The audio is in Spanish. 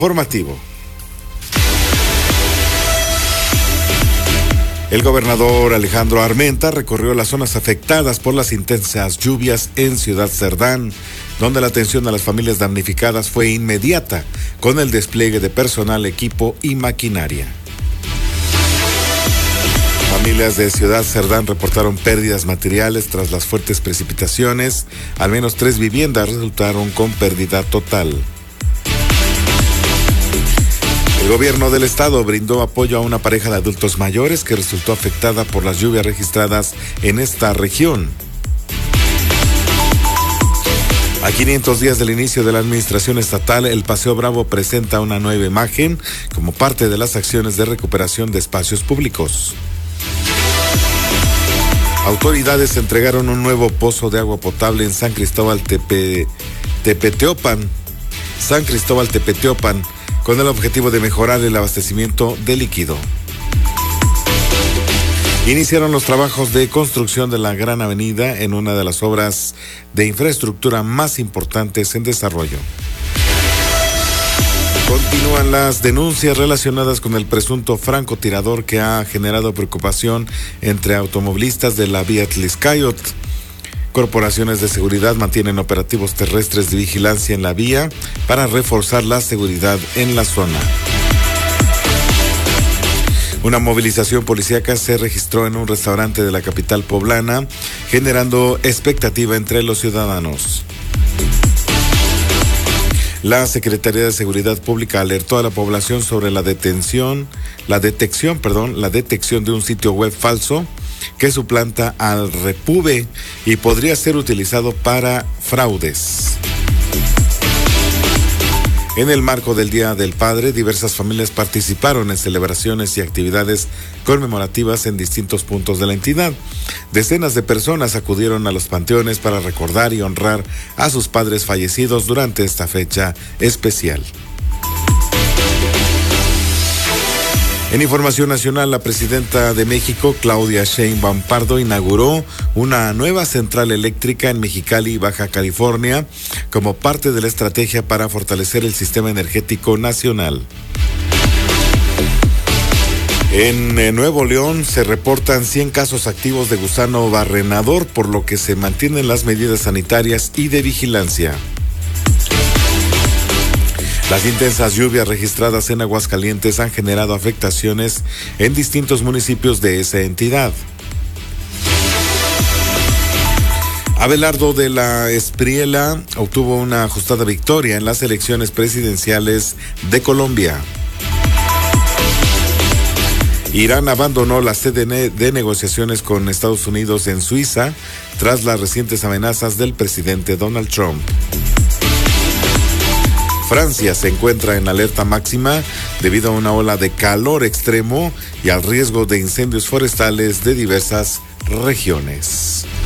Formativo. El gobernador Alejandro Armenta recorrió las zonas afectadas por las intensas lluvias en Ciudad Cerdán, donde la atención a las familias damnificadas fue inmediata, con el despliegue de personal, equipo y maquinaria. Familias de Ciudad Cerdán reportaron pérdidas materiales tras las fuertes precipitaciones. Al menos 3 viviendas resultaron con pérdida total. El gobierno del estado brindó apoyo a una pareja de adultos mayores que resultó afectada por las lluvias registradas en esta región. A 500 días del inicio de la administración estatal, el Paseo Bravo presenta una nueva imagen como parte de las acciones de recuperación de espacios públicos. Autoridades entregaron un nuevo pozo de agua potable en San Cristóbal Tepeteopan, con el objetivo de mejorar el abastecimiento de líquido. Iniciaron los trabajos de construcción de la Gran Avenida en una de las obras de infraestructura más importantes en desarrollo. Continúan las denuncias relacionadas con el presunto francotirador que ha generado preocupación entre automovilistas de la vía Tlixcayot. Corporaciones de seguridad mantienen operativos terrestres de vigilancia en la vía para reforzar la seguridad en la zona. Una movilización policíaca se registró en un restaurante de la capital poblana, generando expectativa entre los ciudadanos. La Secretaría de Seguridad Pública alertó a la población sobre la detección de un sitio web falso que suplanta al Repube y podría ser utilizado para fraudes. En el marco del Día del Padre, diversas familias participaron en celebraciones y actividades conmemorativas en distintos puntos de la entidad. Decenas de personas acudieron a los panteones para recordar y honrar a sus padres fallecidos durante esta fecha especial. En información nacional, la presidenta de México, Claudia Sheinbaum Pardo, inauguró una nueva central eléctrica en Mexicali, Baja California, como parte de la estrategia para fortalecer el sistema energético nacional. En Nuevo León se reportan 100 casos activos de gusano barrenador, por lo que se mantienen las medidas sanitarias y de vigilancia. Las intensas lluvias registradas en Aguascalientes han generado afectaciones en distintos municipios de esa entidad. Abelardo de la Espriella obtuvo una ajustada victoria en las elecciones presidenciales de Colombia. Irán abandonó la sede de negociaciones con Estados Unidos en Suiza tras las recientes amenazas del presidente Donald Trump. Francia se encuentra en alerta máxima debido a una ola de calor extremo y al riesgo de incendios forestales de diversas regiones.